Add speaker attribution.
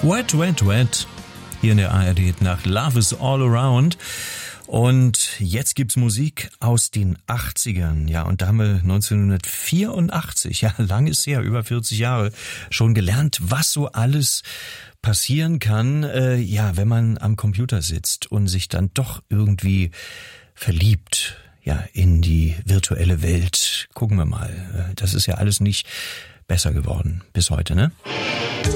Speaker 1: Wet, Wet, Wet. Hier in der ARD nach Love is All Around. Und jetzt gibt's Musik aus den 80ern. Ja, und da haben wir 1984, ja, lang ist her, über 40 Jahre, schon gelernt, was so alles passieren kann, wenn man am Computer sitzt und sich dann doch irgendwie verliebt, ja, in die virtuelle Welt. Gucken wir mal. Das ist ja alles nicht besser geworden bis heute, ne?